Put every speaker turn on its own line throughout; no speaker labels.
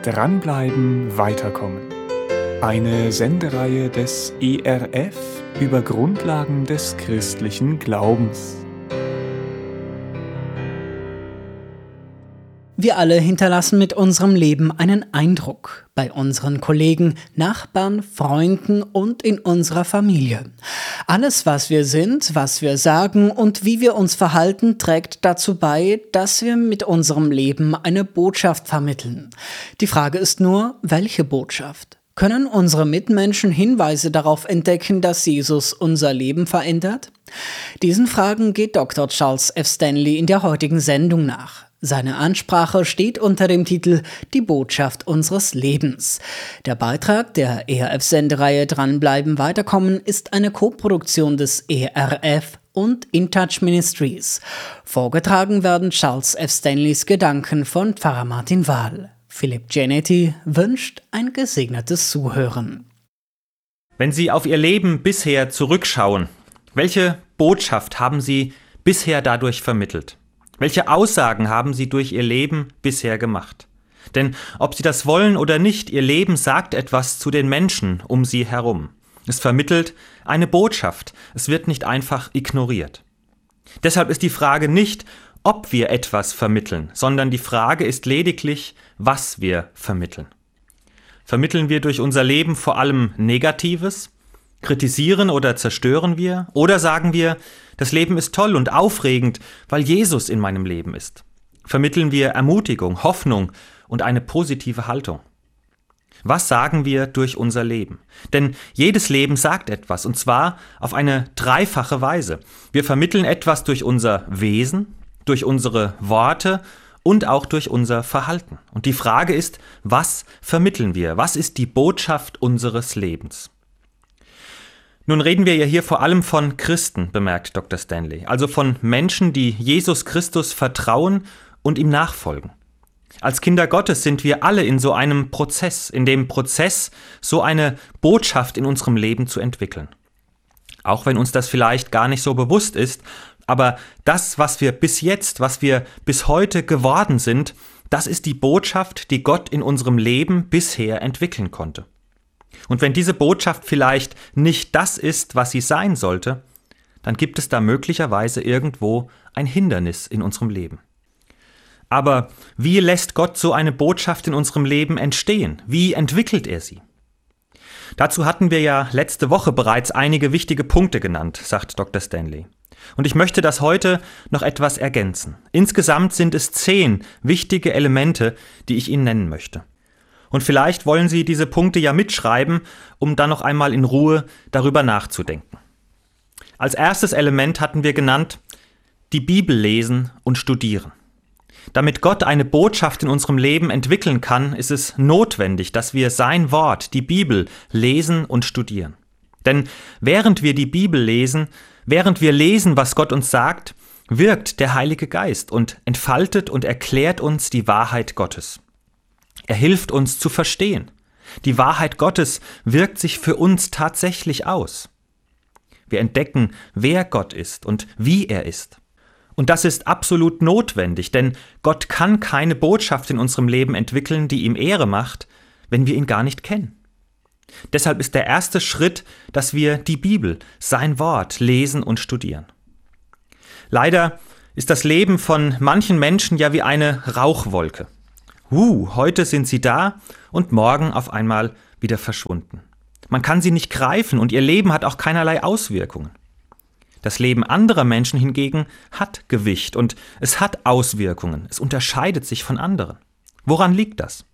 Dranbleiben, weiterkommen. Eine Sendereihe des ERF über Grundlagen des christlichen Glaubens.
Wir alle hinterlassen mit unserem Leben einen Eindruck bei unseren Kollegen, Nachbarn, Freunden und in unserer Familie. Alles, was wir sind, was wir sagen und wie wir uns verhalten, trägt dazu bei, dass wir mit unserem Leben eine Botschaft vermitteln. Die Frage ist nur, welche Botschaft? Können unsere Mitmenschen Hinweise darauf entdecken, dass Jesus unser Leben verändert? Diesen Fragen geht Dr. Charles F. Stanley in der heutigen Sendung nach. Seine Ansprache steht unter dem Titel »Die Botschaft unseres Lebens«. Der Beitrag der ERF-Sendereihe Dranbleiben, weiterkommen ist eine Koproduktion des ERF und InTouch Ministries. Vorgetragen werden Charles F. Stanleys Gedanken von Pfarrer Martin Wahl. Philipp Giannetti wünscht ein gesegnetes Zuhören.
Wenn Sie auf Ihr Leben bisher zurückschauen, welche Botschaft haben Sie bisher dadurch vermittelt? Welche Aussagen haben Sie durch Ihr Leben bisher gemacht? Denn ob Sie das wollen oder nicht, Ihr Leben sagt etwas zu den Menschen um Sie herum. Es vermittelt eine Botschaft. Es wird nicht einfach ignoriert. Deshalb ist die Frage nicht, ob wir etwas vermitteln, sondern die Frage ist lediglich, was wir vermitteln. Vermitteln wir durch unser Leben vor allem Negatives? Kritisieren oder zerstören wir? Oder sagen wir, das Leben ist toll und aufregend, weil Jesus in meinem Leben ist? Vermitteln wir Ermutigung, Hoffnung und eine positive Haltung? Was sagen wir durch unser Leben? Denn jedes Leben sagt etwas, und zwar auf eine dreifache Weise. Wir vermitteln etwas durch unser Wesen, durch unsere Worte und auch durch unser Verhalten. Und die Frage ist, was vermitteln wir? Was ist die Botschaft unseres Lebens? Nun reden wir ja hier vor allem von Christen, bemerkt Dr. Stanley, also von Menschen, die Jesus Christus vertrauen und ihm nachfolgen. Als Kinder Gottes sind wir alle in so einem Prozess, in dem Prozess, so eine Botschaft in unserem Leben zu entwickeln. Auch wenn uns das vielleicht gar nicht so bewusst ist, aber das, was wir bis jetzt, was wir bis heute geworden sind, das ist die Botschaft, die Gott in unserem Leben bisher entwickeln konnte. Und wenn diese Botschaft vielleicht nicht das ist, was sie sein sollte, dann gibt es da möglicherweise irgendwo ein Hindernis in unserem Leben. Aber wie lässt Gott so eine Botschaft in unserem Leben entstehen? Wie entwickelt er sie? Dazu hatten wir ja letzte Woche bereits einige wichtige Punkte genannt, sagt Dr. Stanley. Und ich möchte das heute noch etwas ergänzen. Insgesamt sind es 10 wichtige Elemente, die ich Ihnen nennen möchte. Und vielleicht wollen Sie diese Punkte ja mitschreiben, um dann noch einmal in Ruhe darüber nachzudenken. Als erstes Element hatten wir genannt, die Bibel lesen und studieren. Damit Gott eine Botschaft in unserem Leben entwickeln kann, ist es notwendig, dass wir sein Wort, die Bibel, lesen und studieren. Denn während wir die Bibel lesen, während wir lesen, was Gott uns sagt, wirkt der Heilige Geist und entfaltet und erklärt uns die Wahrheit Gottes. Er hilft uns zu verstehen. Die Wahrheit Gottes wirkt sich für uns tatsächlich aus. Wir entdecken, wer Gott ist und wie er ist. Und das ist absolut notwendig, denn Gott kann keine Botschaft in unserem Leben entwickeln, die ihm Ehre macht, wenn wir ihn gar nicht kennen. Deshalb ist der erste Schritt, dass wir die Bibel, sein Wort, lesen und studieren. Leider ist das Leben von manchen Menschen ja wie eine Rauchwolke. Heute sind sie da und morgen auf einmal wieder verschwunden. Man kann sie nicht greifen und ihr Leben hat auch keinerlei Auswirkungen. Das Leben anderer Menschen hingegen hat Gewicht und es hat Auswirkungen. Es unterscheidet sich von anderen. Woran liegt das?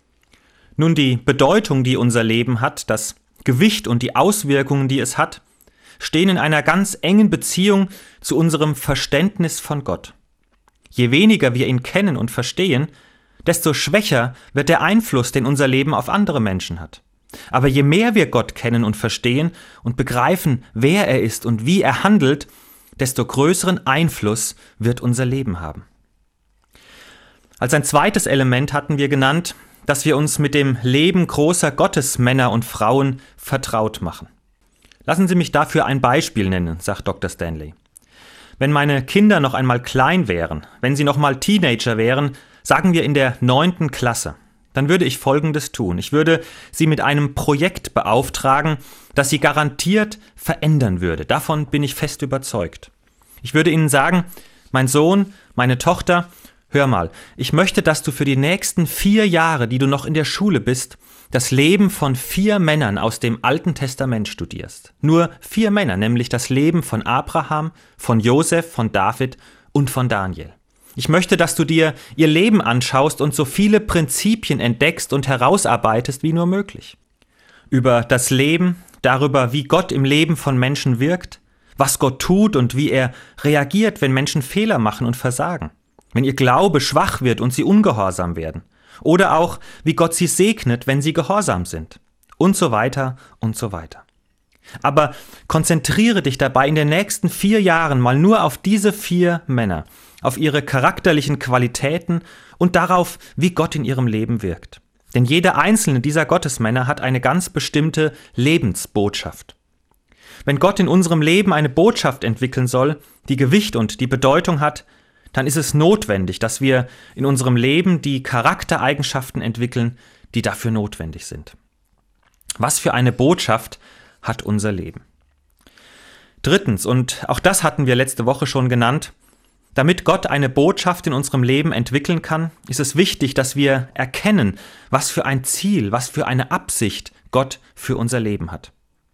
Nun, die Bedeutung, die unser Leben hat, das Gewicht und die Auswirkungen, die es hat, stehen in einer ganz engen Beziehung zu unserem Verständnis von Gott. Je weniger wir ihn kennen und verstehen, desto schwächer wird der Einfluss, den unser Leben auf andere Menschen hat. Aber je mehr wir Gott kennen und verstehen und begreifen, wer er ist und wie er handelt, desto größeren Einfluss wird unser Leben haben. Als ein zweites Element hatten wir genannt, dass wir uns mit dem Leben großer Gottesmänner und Frauen vertraut machen. Lassen Sie mich dafür ein Beispiel nennen, sagt Dr. Stanley. Wenn meine Kinder noch einmal klein wären, wenn sie noch mal Teenager wären, sagen wir in der 9. Klasse, dann würde ich Folgendes tun. Ich würde Sie mit einem Projekt beauftragen, das Sie garantiert verändern würde. Davon bin ich fest überzeugt. Ich würde Ihnen sagen, mein Sohn, meine Tochter, hör mal, ich möchte, dass du für die nächsten 4 Jahre, die du noch in der Schule bist, das Leben von 4 Männern aus dem Alten Testament studierst. Nur 4 Männer, nämlich das Leben von Abraham, von Josef, von David und von Daniel. Ich möchte, dass du dir ihr Leben anschaust und so viele Prinzipien entdeckst und herausarbeitest wie nur möglich. Über das Leben, darüber, wie Gott im Leben von Menschen wirkt, was Gott tut und wie er reagiert, wenn Menschen Fehler machen und versagen, wenn ihr Glaube schwach wird und sie ungehorsam werden, oder auch, wie Gott sie segnet, wenn sie gehorsam sind, und so weiter und so weiter. Aber konzentriere dich dabei in den nächsten 4 Jahren mal nur auf diese 4 Männer, auf ihre charakterlichen Qualitäten und darauf, wie Gott in ihrem Leben wirkt. Denn jeder einzelne dieser Gottesmänner hat eine ganz bestimmte Lebensbotschaft. Wenn Gott in unserem Leben eine Botschaft entwickeln soll, die Gewicht und die Bedeutung hat, dann ist es notwendig, dass wir in unserem Leben die Charaktereigenschaften entwickeln, die dafür notwendig sind. Was für eine Botschaft hat unser Leben? Drittens, und auch das hatten wir letzte Woche schon genannt, damit Gott eine Botschaft in unserem Leben entwickeln kann, ist es wichtig, dass wir erkennen, was für ein Ziel, was für eine Absicht Gott für unser Leben hat.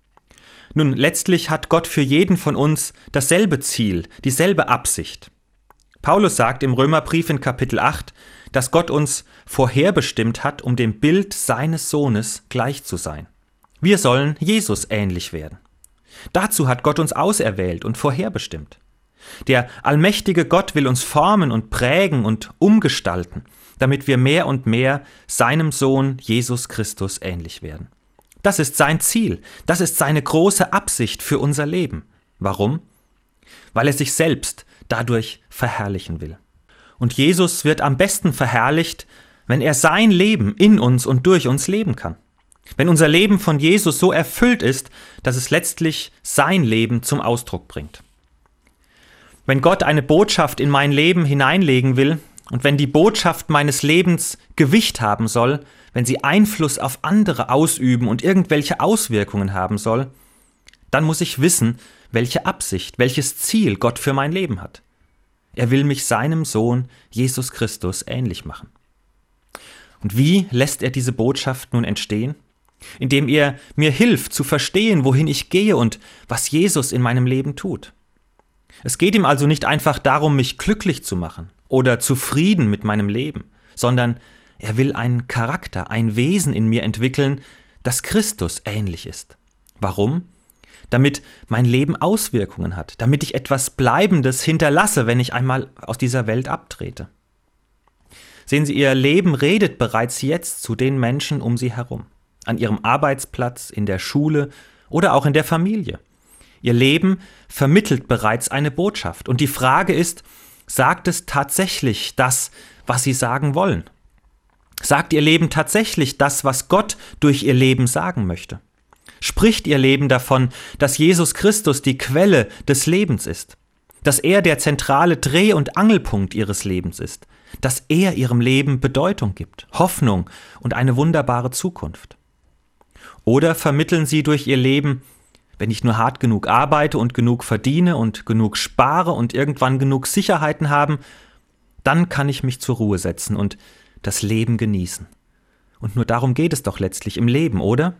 Nun, letztlich hat Gott für jeden von uns dasselbe Ziel, dieselbe Absicht. Paulus sagt im Römerbrief in Kapitel 8, dass Gott uns vorherbestimmt hat, um dem Bild seines Sohnes gleich zu sein. Wir sollen Jesus ähnlich werden. Dazu hat Gott uns auserwählt und vorherbestimmt. Der allmächtige Gott will uns formen und prägen und umgestalten, damit wir mehr und mehr seinem Sohn Jesus Christus ähnlich werden. Das ist sein Ziel, das ist seine große Absicht für unser Leben. Warum? Weil er sich selbst dadurch verherrlichen will. Und Jesus wird am besten verherrlicht, wenn er sein Leben in uns und durch uns leben kann. Wenn unser Leben von Jesus so erfüllt ist, dass es letztlich sein Leben zum Ausdruck bringt. Wenn Gott eine Botschaft in mein Leben hineinlegen will und wenn die Botschaft meines Lebens Gewicht haben soll, wenn sie Einfluss auf andere ausüben und irgendwelche Auswirkungen haben soll, dann muss ich wissen, welche Absicht, welches Ziel Gott für mein Leben hat. Er will mich seinem Sohn Jesus Christus ähnlich machen. Und wie lässt er diese Botschaft nun entstehen? Indem er mir hilft zu verstehen, wohin ich gehe und was Jesus in meinem Leben tut. Es geht ihm also nicht einfach darum, mich glücklich zu machen oder zufrieden mit meinem Leben, sondern er will einen Charakter, ein Wesen in mir entwickeln, das Christus ähnlich ist. Warum? Damit mein Leben Auswirkungen hat, damit ich etwas Bleibendes hinterlasse, wenn ich einmal aus dieser Welt abtrete. Sehen Sie, Ihr Leben redet bereits jetzt zu den Menschen um Sie herum, an Ihrem Arbeitsplatz, in der Schule oder auch in der Familie. Ihr Leben vermittelt bereits eine Botschaft. Und die Frage ist, sagt es tatsächlich das, was Sie sagen wollen? Sagt Ihr Leben tatsächlich das, was Gott durch Ihr Leben sagen möchte? Spricht Ihr Leben davon, dass Jesus Christus die Quelle des Lebens ist? Dass er der zentrale Dreh- und Angelpunkt Ihres Lebens ist? Dass er Ihrem Leben Bedeutung gibt, Hoffnung und eine wunderbare Zukunft? Oder vermitteln Sie durch Ihr Leben, wenn ich nur hart genug arbeite und genug verdiene und genug spare und irgendwann genug Sicherheiten haben, dann kann ich mich zur Ruhe setzen und das Leben genießen. Und nur darum geht es doch letztlich im Leben, oder?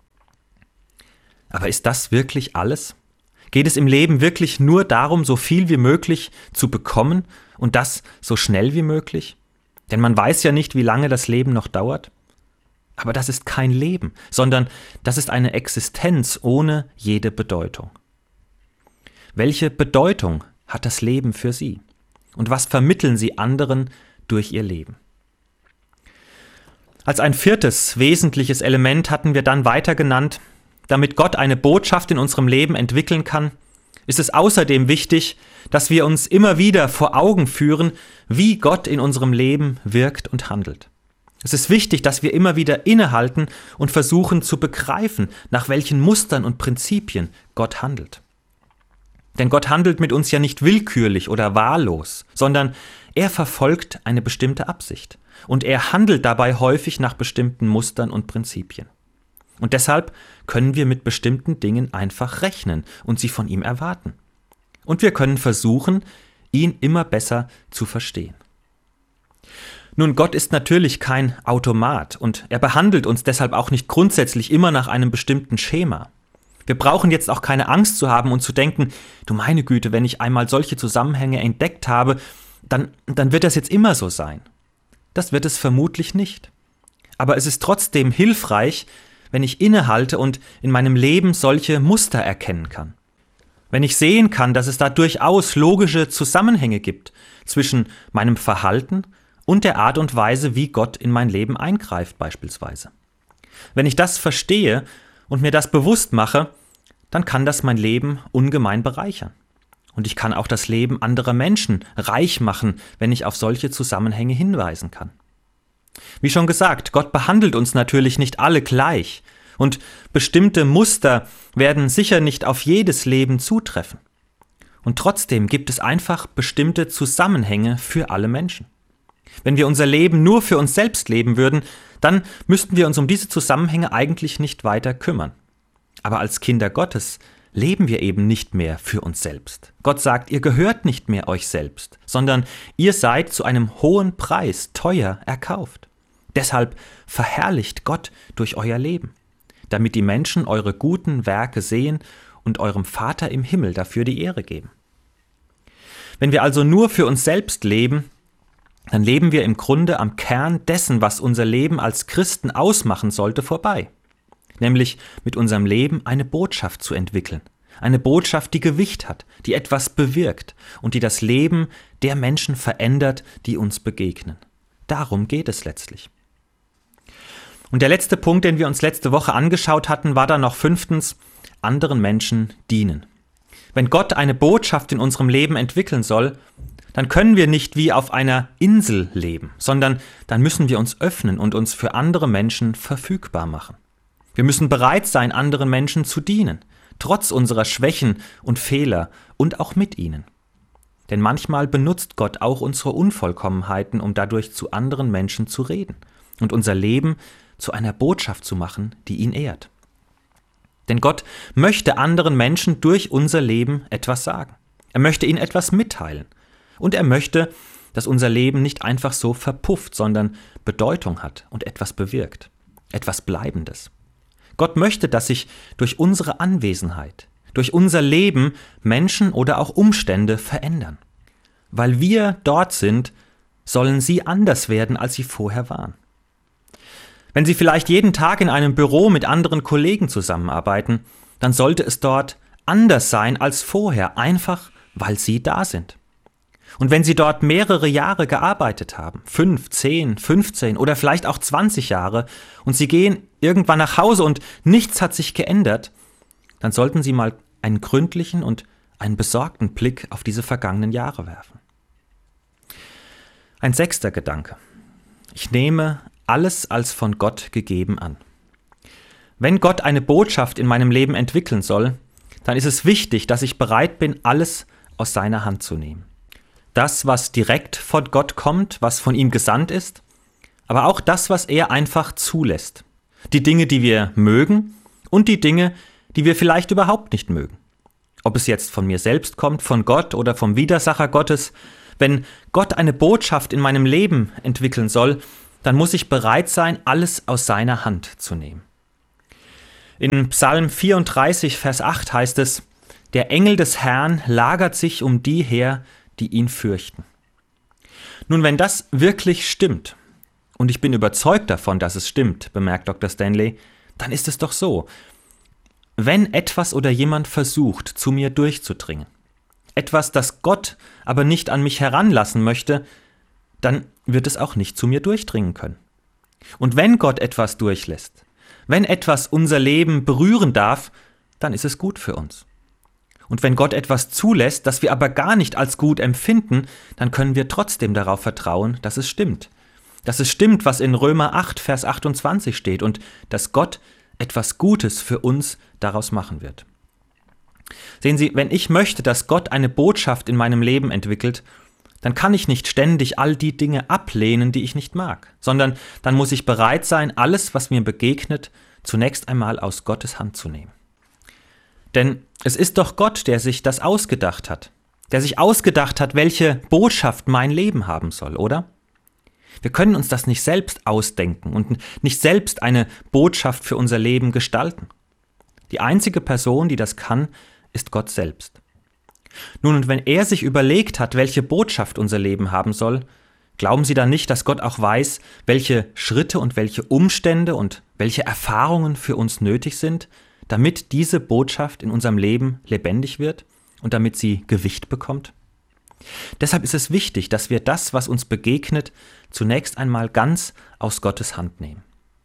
Aber ist das wirklich alles? Geht es im Leben wirklich nur darum, so viel wie möglich zu bekommen und das so schnell wie möglich? Denn man weiß ja nicht, wie lange das Leben noch dauert. Aber das ist kein Leben, sondern das ist eine Existenz ohne jede Bedeutung. Welche Bedeutung hat das Leben für Sie? Und was vermitteln Sie anderen durch Ihr Leben? Als ein 4. wesentliches Element hatten wir dann weiter genannt, damit Gott eine Botschaft in unserem Leben entwickeln kann, ist es außerdem wichtig, dass wir uns immer wieder vor Augen führen, wie Gott in unserem Leben wirkt und handelt. Es ist wichtig, dass wir immer wieder innehalten und versuchen zu begreifen, nach welchen Mustern und Prinzipien Gott handelt. Denn Gott handelt mit uns ja nicht willkürlich oder wahllos, sondern er verfolgt eine bestimmte Absicht. und er handelt dabei häufig nach bestimmten Mustern und Prinzipien. Und deshalb können wir mit bestimmten Dingen einfach rechnen und sie von ihm erwarten. Und wir können versuchen, ihn immer besser zu verstehen. Nun, Gott ist natürlich kein Automat und er behandelt uns deshalb auch nicht grundsätzlich immer nach einem bestimmten Schema. Wir brauchen jetzt auch keine Angst zu haben und zu denken, du meine Güte, wenn ich einmal solche Zusammenhänge entdeckt habe, dann wird das jetzt immer so sein. Das wird es vermutlich nicht. Aber es ist trotzdem hilfreich, wenn ich innehalte und in meinem Leben solche Muster erkennen kann. Wenn ich sehen kann, dass es da durchaus logische Zusammenhänge gibt zwischen meinem Verhalten und der Art und Weise, wie Gott in mein Leben eingreift beispielsweise. Wenn ich das verstehe und mir das bewusst mache, dann kann das mein Leben ungemein bereichern. Und ich kann auch das Leben anderer Menschen reich machen, wenn ich auf solche Zusammenhänge hinweisen kann. Wie schon gesagt, Gott behandelt uns natürlich nicht alle gleich und bestimmte Muster werden sicher nicht auf jedes Leben zutreffen. Und trotzdem gibt es einfach bestimmte Zusammenhänge für alle Menschen. Wenn wir unser Leben nur für uns selbst leben würden, dann müssten wir uns um diese Zusammenhänge eigentlich nicht weiter kümmern. Aber als Kinder Gottes leben wir eben nicht mehr für uns selbst. Gott sagt, ihr gehört nicht mehr euch selbst, sondern ihr seid zu einem hohen Preis teuer erkauft. Deshalb verherrlicht Gott durch euer Leben, damit die Menschen eure guten Werke sehen und eurem Vater im Himmel dafür die Ehre geben. Wenn wir also nur für uns selbst leben, dann leben wir im Grunde am Kern dessen, was unser Leben als Christen ausmachen sollte, vorbei. Nämlich mit unserem Leben eine Botschaft zu entwickeln. Eine Botschaft, die Gewicht hat, die etwas bewirkt und die das Leben der Menschen verändert, die uns begegnen. Darum geht es letztlich. Und der letzte Punkt, den wir uns letzte Woche angeschaut hatten, war dann noch 5. anderen Menschen dienen. Wenn Gott eine Botschaft in unserem Leben entwickeln soll, dann können wir nicht wie auf einer Insel leben, sondern dann müssen wir uns öffnen und uns für andere Menschen verfügbar machen. Wir müssen bereit sein, anderen Menschen zu dienen, trotz unserer Schwächen und Fehler und auch mit ihnen. Denn manchmal benutzt Gott auch unsere Unvollkommenheiten, um dadurch zu anderen Menschen zu reden und unser Leben zu einer Botschaft zu machen, die ihn ehrt. Denn Gott möchte anderen Menschen durch unser Leben etwas sagen. Er möchte ihnen etwas mitteilen. Und er möchte, dass unser Leben nicht einfach so verpufft, sondern Bedeutung hat und etwas bewirkt. Etwas Bleibendes. Gott möchte, dass sich durch unsere Anwesenheit, durch unser Leben Menschen oder auch Umstände verändern. Weil wir dort sind, sollen sie anders werden, als sie vorher waren. Wenn Sie vielleicht jeden Tag in einem Büro mit anderen Kollegen zusammenarbeiten, dann sollte es dort anders sein als vorher, einfach weil Sie da sind. Und wenn Sie dort mehrere Jahre gearbeitet haben, 5, 10, 15 oder vielleicht auch 20 Jahre, und Sie gehen irgendwann nach Hause und nichts hat sich geändert, dann sollten Sie mal einen gründlichen und einen besorgten Blick auf diese vergangenen Jahre werfen. Ein 6. Gedanke. Ich nehme alles als von Gott gegeben an. Wenn Gott eine Botschaft in meinem Leben entwickeln soll, dann ist es wichtig, dass ich bereit bin, alles aus seiner Hand zu nehmen. Das, was direkt von Gott kommt, was von ihm gesandt ist, aber auch das, was er einfach zulässt. Die Dinge, die wir mögen und die Dinge, die wir vielleicht überhaupt nicht mögen. Ob es jetzt von mir selbst kommt, von Gott oder vom Widersacher Gottes, wenn Gott eine Botschaft in meinem Leben entwickeln soll, dann muss ich bereit sein, alles aus seiner Hand zu nehmen. In Psalm 34, Vers 8 heißt es, der Engel des Herrn lagert sich um die her, die ihn fürchten. Nun, wenn das wirklich stimmt, und ich bin überzeugt davon, dass es stimmt, bemerkt Dr. Stanley, dann ist es doch so, wenn etwas oder jemand versucht, zu mir durchzudringen, etwas, das Gott aber nicht an mich heranlassen möchte, dann wird es auch nicht zu mir durchdringen können. Und wenn Gott etwas durchlässt, wenn etwas unser Leben berühren darf, dann ist es gut für uns. Und wenn Gott etwas zulässt, das wir aber gar nicht als gut empfinden, dann können wir trotzdem darauf vertrauen, dass es stimmt. Dass es stimmt, was in Römer 8, Vers 28 steht und dass Gott etwas Gutes für uns daraus machen wird. Sehen Sie, wenn ich möchte, dass Gott eine Botschaft in meinem Leben entwickelt, dann kann ich nicht ständig all die Dinge ablehnen, die ich nicht mag, sondern dann muss ich bereit sein, alles, was mir begegnet, zunächst einmal aus Gottes Hand zu nehmen. Denn es ist doch Gott, der sich das ausgedacht hat, der sich ausgedacht hat, welche Botschaft mein Leben haben soll, oder? Wir können uns das nicht selbst ausdenken und nicht selbst eine Botschaft für unser Leben gestalten. Die einzige Person, die das kann, ist Gott selbst. Nun, und wenn er sich überlegt hat, welche Botschaft unser Leben haben soll, glauben Sie dann nicht, dass Gott auch weiß, welche Schritte und welche Umstände und welche Erfahrungen für uns nötig sind, damit diese Botschaft in unserem Leben lebendig wird und damit sie Gewicht bekommt? Deshalb ist es wichtig, dass wir das, was uns begegnet, zunächst einmal ganz aus Gottes Hand nehmen.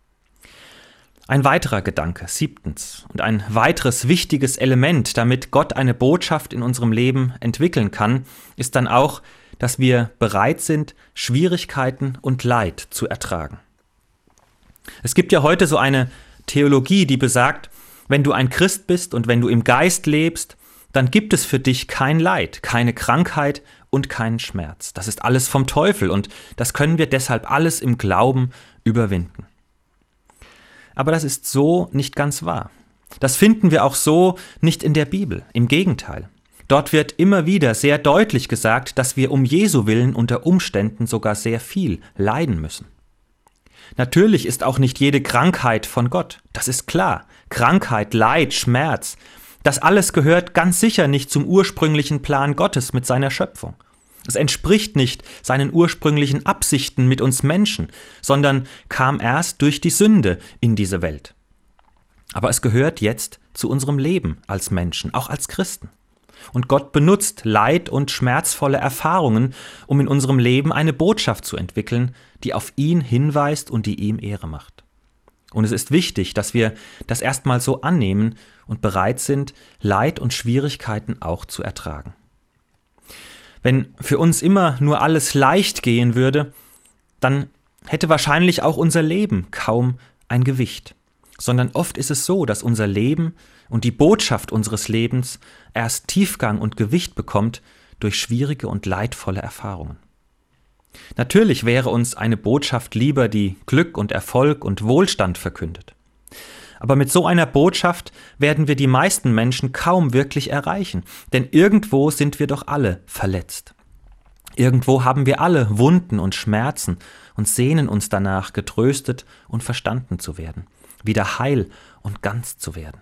Ein weiterer Gedanke, 7. und ein weiteres wichtiges Element, damit Gott eine Botschaft in unserem Leben entwickeln kann, ist dann auch, dass wir bereit sind, Schwierigkeiten und Leid zu ertragen. Es gibt ja heute so eine Theologie, die besagt, wenn du ein Christ bist und wenn du im Geist lebst, dann gibt es für dich kein Leid, keine Krankheit und keinen Schmerz. Das ist alles vom Teufel und das können wir deshalb alles im Glauben überwinden. Aber das ist so nicht ganz wahr. Das finden wir auch so nicht in der Bibel. Im Gegenteil. Dort wird immer wieder sehr deutlich gesagt, dass wir um Jesu Willen unter Umständen sogar sehr viel leiden müssen. Natürlich ist auch nicht jede Krankheit von Gott. Das ist klar. Krankheit, Leid, Schmerz, das alles gehört ganz sicher nicht zum ursprünglichen Plan Gottes mit seiner Schöpfung. Es entspricht nicht seinen ursprünglichen Absichten mit uns Menschen, sondern kam erst durch die Sünde in diese Welt. Aber es gehört jetzt zu unserem Leben als Menschen, auch als Christen. Und Gott benutzt Leid und schmerzvolle Erfahrungen, um in unserem Leben eine Botschaft zu entwickeln, die auf ihn hinweist und die ihm Ehre macht. Und es ist wichtig, dass wir das erstmal so annehmen und bereit sind, Leid und Schwierigkeiten auch zu ertragen. Wenn für uns immer nur alles leicht gehen würde, dann hätte wahrscheinlich auch unser Leben kaum ein Gewicht. Sondern oft ist es so, dass unser Leben und die Botschaft unseres Lebens erst Tiefgang und Gewicht bekommt durch schwierige und leidvolle Erfahrungen. Natürlich wäre uns eine Botschaft lieber, die Glück und Erfolg und Wohlstand verkündet. Aber mit so einer Botschaft werden wir die meisten Menschen kaum wirklich erreichen, denn irgendwo sind wir doch alle verletzt. Irgendwo haben wir alle Wunden und Schmerzen und sehnen uns danach, getröstet und verstanden zu werden, wieder heil und ganz zu werden.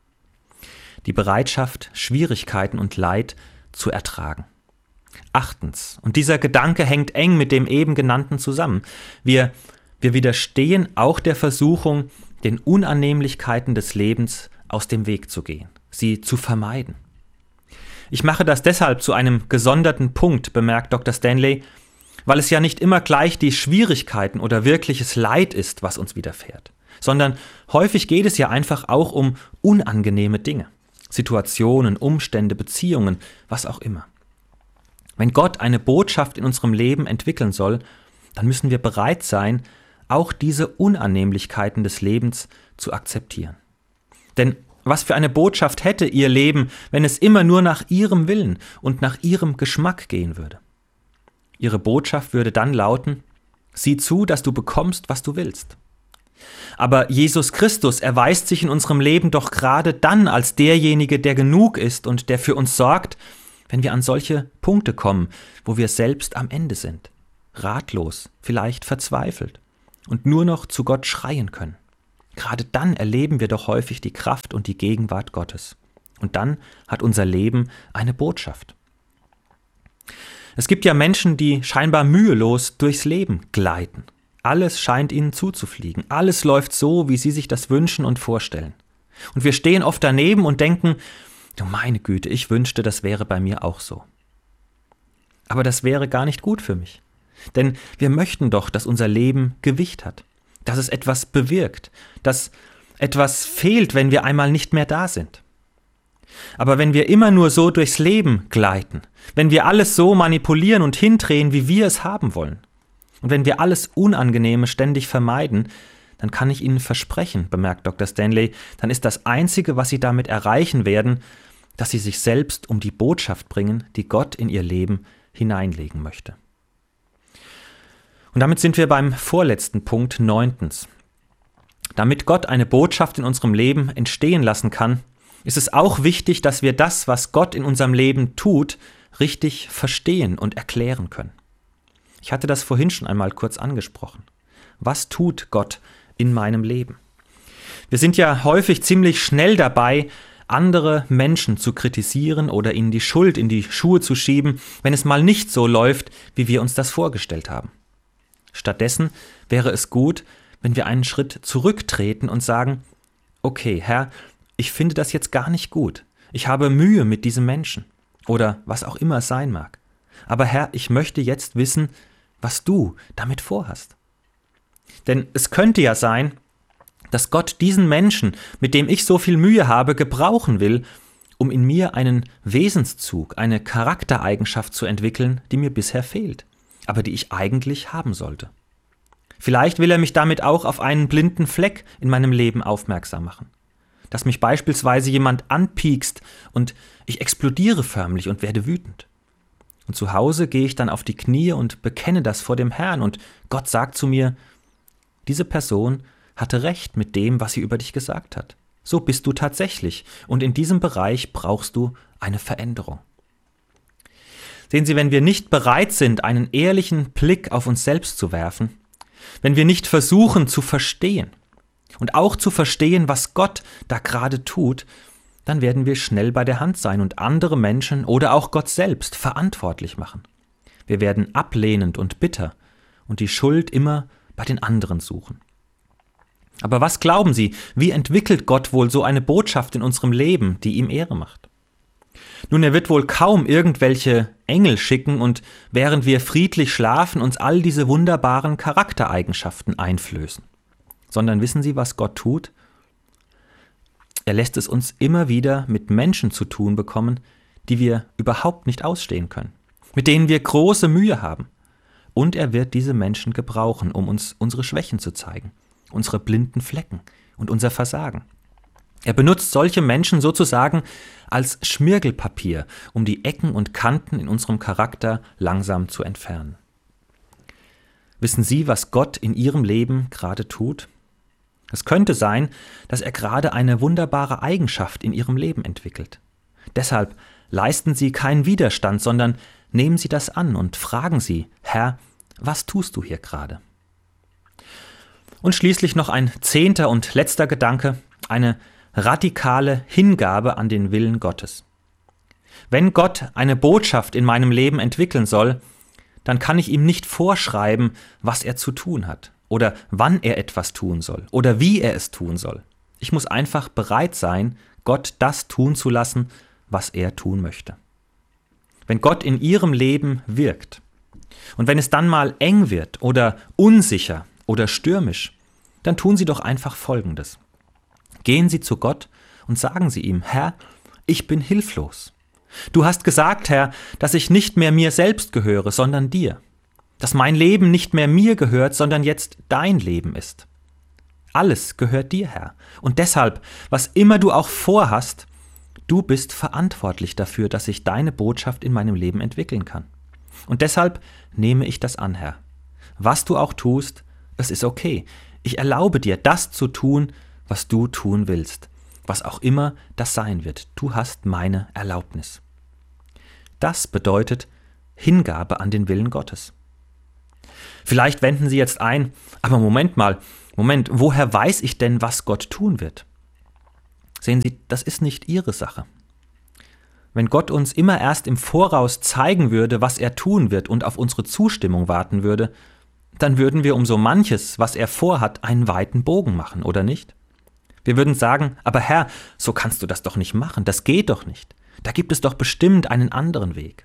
Die Bereitschaft, Schwierigkeiten und Leid zu ertragen. 8. Und dieser Gedanke hängt eng mit dem eben genannten zusammen. Wir widerstehen auch der Versuchung, den Unannehmlichkeiten des Lebens aus dem Weg zu gehen, sie zu vermeiden. Ich mache das deshalb zu einem gesonderten Punkt, bemerkt Dr. Stanley, weil es ja nicht immer gleich die Schwierigkeiten oder wirkliches Leid ist, was uns widerfährt, sondern häufig geht es ja einfach auch um unangenehme Dinge, Situationen, Umstände, Beziehungen, was auch immer. Wenn Gott eine Botschaft in unserem Leben entwickeln soll, dann müssen wir bereit sein, auch diese Unannehmlichkeiten des Lebens zu akzeptieren. Denn was für eine Botschaft hätte Ihr Leben, wenn es immer nur nach Ihrem Willen und nach Ihrem Geschmack gehen würde? Ihre Botschaft würde dann lauten: Sieh zu, dass du bekommst, was du willst. Aber Jesus Christus erweist sich in unserem Leben doch gerade dann als derjenige, der genug ist und der für uns sorgt, wenn wir an solche Punkte kommen, wo wir selbst am Ende sind, ratlos, vielleicht verzweifelt und nur noch zu Gott schreien können. Gerade dann erleben wir doch häufig die Kraft und die Gegenwart Gottes. Und dann hat unser Leben eine Botschaft. Es gibt ja Menschen, die scheinbar mühelos durchs Leben gleiten. Alles scheint ihnen zuzufliegen. Alles läuft so, wie sie sich das wünschen und vorstellen. Und wir stehen oft daneben und denken: Du meine Güte, ich wünschte, das wäre bei mir auch so. Aber das wäre gar nicht gut für mich. Denn wir möchten doch, dass unser Leben Gewicht hat, dass es etwas bewirkt, dass etwas fehlt, wenn wir einmal nicht mehr da sind. Aber wenn wir immer nur so durchs Leben gleiten, wenn wir alles so manipulieren und hindrehen, wie wir es haben wollen, und wenn wir alles Unangenehme ständig vermeiden, dann kann ich Ihnen versprechen, bemerkt Dr. Stanley, dann ist das Einzige, was Sie damit erreichen werden, dass Sie sich selbst um die Botschaft bringen, die Gott in Ihr Leben hineinlegen möchte. Und damit sind wir beim vorletzten Punkt, 9. Damit Gott eine Botschaft in unserem Leben entstehen lassen kann, ist es auch wichtig, dass wir das, was Gott in unserem Leben tut, richtig verstehen und erklären können. Ich hatte das vorhin schon einmal kurz angesprochen. Was tut Gott in meinem Leben? Wir sind ja häufig ziemlich schnell dabei, andere Menschen zu kritisieren oder ihnen die Schuld in die Schuhe zu schieben, wenn es mal nicht so läuft, wie wir uns das vorgestellt haben. Stattdessen wäre es gut, wenn wir einen Schritt zurücktreten und sagen, okay, Herr, ich finde das jetzt gar nicht gut. Ich habe Mühe mit diesem Menschen oder was auch immer es sein mag. Aber Herr, ich möchte jetzt wissen, was du damit vorhast. Denn es könnte ja sein, dass Gott diesen Menschen, mit dem ich so viel Mühe habe, gebrauchen will, um in mir einen Wesenszug, eine Charaktereigenschaft zu entwickeln, die mir bisher fehlt, aber die ich eigentlich haben sollte. Vielleicht will er mich damit auch auf einen blinden Fleck in meinem Leben aufmerksam machen. Dass mich beispielsweise jemand anpiekst und ich explodiere förmlich und werde wütend. Und zu Hause gehe ich dann auf die Knie und bekenne das vor dem Herrn und Gott sagt zu mir, diese Person hatte recht mit dem, was sie über dich gesagt hat. So bist du tatsächlich und in diesem Bereich brauchst du eine Veränderung. Sehen Sie, wenn wir nicht bereit sind, einen ehrlichen Blick auf uns selbst zu werfen, wenn wir nicht versuchen zu verstehen und auch zu verstehen, was Gott da gerade tut, dann werden wir schnell bei der Hand sein und andere Menschen oder auch Gott selbst verantwortlich machen. Wir werden ablehnend und bitter und die Schuld immer bei den anderen suchen. Aber was glauben Sie, wie entwickelt Gott wohl so eine Botschaft in unserem Leben, die ihm Ehre macht? Nun, er wird wohl kaum irgendwelche Engel schicken und während wir friedlich schlafen, uns all diese wunderbaren Charaktereigenschaften einflößen. Sondern wissen Sie, was Gott tut? Er lässt es uns immer wieder mit Menschen zu tun bekommen, die wir überhaupt nicht ausstehen können, mit denen wir große Mühe haben. Und er wird diese Menschen gebrauchen, um uns unsere Schwächen zu zeigen, unsere blinden Flecken und unser Versagen. Er benutzt solche Menschen sozusagen als Schmirgelpapier, um die Ecken und Kanten in unserem Charakter langsam zu entfernen. Wissen Sie, was Gott in Ihrem Leben gerade tut? Es könnte sein, dass er gerade eine wunderbare Eigenschaft in Ihrem Leben entwickelt. Deshalb leisten Sie keinen Widerstand, sondern nehmen Sie das an und fragen Sie, Herr, was tust du hier gerade? Und schließlich noch ein 10. und letzter Gedanke, eine radikale Hingabe an den Willen Gottes. Wenn Gott eine Botschaft in meinem Leben entwickeln soll, dann kann ich ihm nicht vorschreiben, was er zu tun hat oder wann er etwas tun soll oder wie er es tun soll. Ich muss einfach bereit sein, Gott das tun zu lassen, was er tun möchte. Wenn Gott in Ihrem Leben wirkt und wenn es dann mal eng wird oder unsicher oder stürmisch, dann tun Sie doch einfach Folgendes. Gehen Sie zu Gott und sagen Sie ihm, Herr, ich bin hilflos. Du hast gesagt, Herr, dass ich nicht mehr mir selbst gehöre, sondern dir. Dass mein Leben nicht mehr mir gehört, sondern jetzt dein Leben ist. Alles gehört dir, Herr. Und deshalb, was immer du auch vorhast, du bist verantwortlich dafür, dass ich deine Botschaft in meinem Leben entwickeln kann. Und deshalb nehme ich das an, Herr. Was du auch tust, es ist okay. Ich erlaube dir, das zu tun, was du tun willst. Was auch immer das sein wird. Du hast meine Erlaubnis. Das bedeutet Hingabe an den Willen Gottes. Vielleicht wenden Sie jetzt ein, aber Moment, woher weiß ich denn, was Gott tun wird? Sehen Sie, das ist nicht Ihre Sache. Wenn Gott uns immer erst im Voraus zeigen würde, was er tun wird und auf unsere Zustimmung warten würde, dann würden wir um so manches, was er vorhat, einen weiten Bogen machen, oder nicht? Wir würden sagen, aber Herr, so kannst du das doch nicht machen, das geht doch nicht. Da gibt es doch bestimmt einen anderen Weg.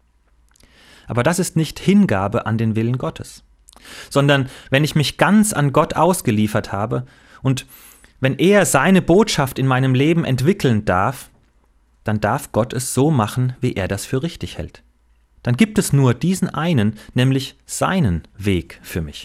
Aber das ist nicht Hingabe an den Willen Gottes, sondern wenn ich mich ganz an Gott ausgeliefert habe und wenn er seine Botschaft in meinem Leben entwickeln darf, dann darf Gott es so machen, wie er das für richtig hält. Dann gibt es nur diesen einen, nämlich seinen Weg für mich.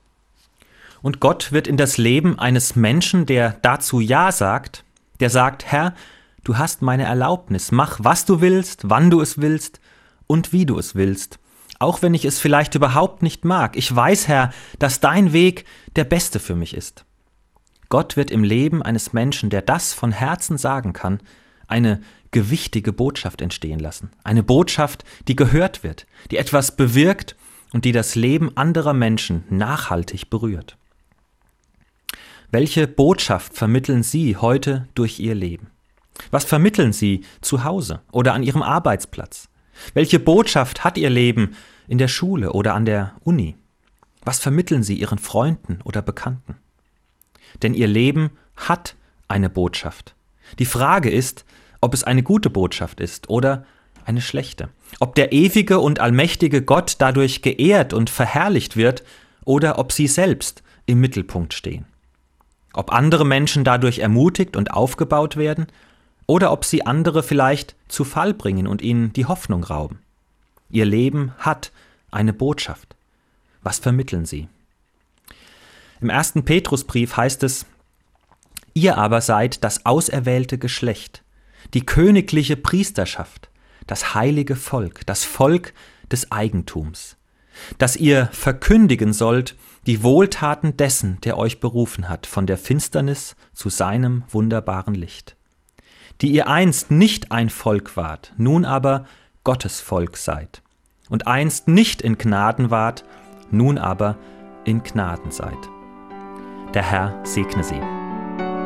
Und Gott wird in das Leben eines Menschen, der dazu Ja sagt, der sagt, Herr, du hast meine Erlaubnis, mach, was du willst, wann du es willst und wie du es willst, auch wenn ich es vielleicht überhaupt nicht mag. Ich weiß, Herr, dass dein Weg der beste für mich ist. Gott wird im Leben eines Menschen, der das von Herzen sagen kann, eine gewichtige Botschaft entstehen lassen. Eine Botschaft, die gehört wird, die etwas bewirkt und die das Leben anderer Menschen nachhaltig berührt. Welche Botschaft vermitteln Sie heute durch Ihr Leben? Was vermitteln Sie zu Hause oder an Ihrem Arbeitsplatz? Welche Botschaft hat Ihr Leben in der Schule oder an der Uni? Was vermitteln Sie Ihren Freunden oder Bekannten? Denn Ihr Leben hat eine Botschaft. Die Frage ist, ob es eine gute Botschaft ist oder eine schlechte. Ob der ewige und allmächtige Gott dadurch geehrt und verherrlicht wird oder ob Sie selbst im Mittelpunkt stehen. Ob andere Menschen dadurch ermutigt und aufgebaut werden oder ob sie andere vielleicht zu Fall bringen und ihnen die Hoffnung rauben. Ihr Leben hat eine Botschaft. Was vermitteln Sie? Im 1. Petrusbrief heißt es: Ihr aber seid das auserwählte Geschlecht, die königliche Priesterschaft, das heilige Volk, das Volk des Eigentums, dass ihr verkündigen sollt die Wohltaten dessen, der euch berufen hat, von der Finsternis zu seinem wunderbaren Licht. Die ihr einst nicht ein Volk wart, nun aber Gottes Volk seid, und einst nicht in Gnaden wart, nun aber in Gnaden seid. Der Herr segne Sie.